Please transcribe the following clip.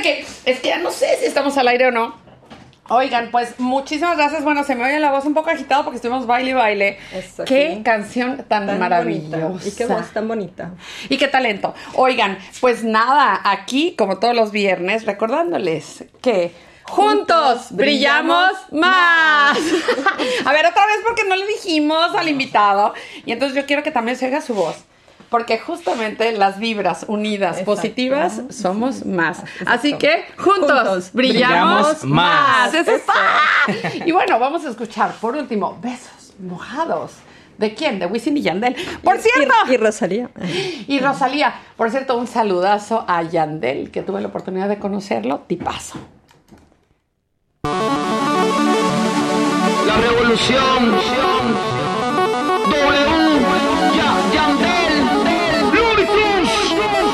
que es que ya no sé si estamos al aire o no. Oigan, pues muchísimas gracias. Bueno, se me oye la voz un poco agitada porque estuvimos baile y baile. Eso, qué sí. canción tan maravillosa. Bonita. Y qué voz tan bonita. Y qué talento. Oigan, pues nada, aquí, como todos los viernes, recordándoles que juntos brillamos más. A ver, otra vez porque no le dijimos al invitado. Y entonces yo quiero que también se oiga su voz. Porque justamente las vibras unidas, exacto, positivas, somos más. Exacto. Así que juntos brillamos más. ¡Eso está! Y bueno, vamos a escuchar por último Besos Mojados. ¿De quién? De Wisin y Yandel. Por cierto. Y Rosalía. Y Rosalía. Por cierto, un saludazo a Yandel, que tuve la oportunidad de conocerlo. Tipazo. La revolución